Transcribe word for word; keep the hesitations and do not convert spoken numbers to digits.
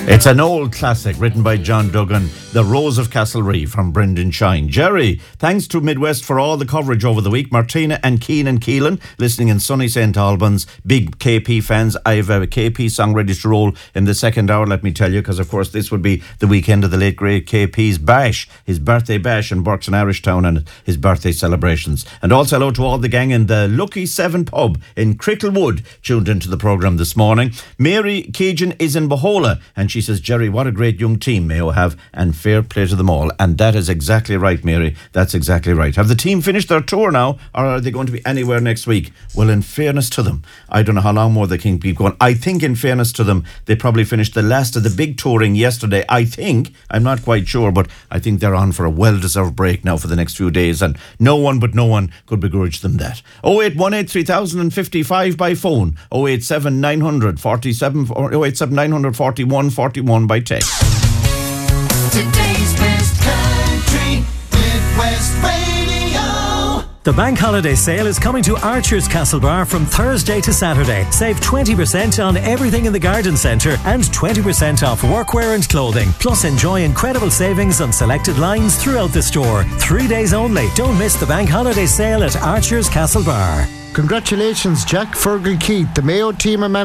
It's an old classic written by John Duggan, The Rose of Castlereagh from Brendan Shine. Jerry, thanks to Midwest for all the coverage over the week. Martina and Keen and Keelan, listening in sunny Saint Albans. Big K P fans. I have a K P song ready to roll in the second hour, let me tell you, because of course this would be the weekend of the late great K P's bash, his birthday bash in Burks and Irishtown, and his birthday celebrations. And also hello to all the gang in the Lucky Seven pub in Cricklewood, tuned into the programme this morning. Mary Keegan is in Bohola, and she says, Jerry, what a great young team Mayo have, and fair play to them all. And that is exactly right, Mary. That's exactly right. Have the team finished their tour now, or are they going to be anywhere next week? Well, in fairness to them, I don't know how long more they can keep going. I think in fairness to them, they probably finished the last of the big touring yesterday. I think, I'm not quite sure, but I think they're on for a well-deserved break now for the next few days, and no one but no one could begrudge them that. oh eight one eight, three thousand fifty-five by phone, oh eight seven nine hundred forty-seven, or oh eight seven nine hundred forty-one forty-one by text. Today's best country, Midwest Radio. The bank holiday sale is coming to Archer's Castlebar from Thursday to Saturday. Save twenty percent on everything in the garden centre and twenty percent off workwear and clothing. Plus enjoy incredible savings on selected lines throughout the store. Three days only. Don't miss the bank holiday sale at Archer's Castlebar. Congratulations, Jack Fergal Keith. The Mayo team are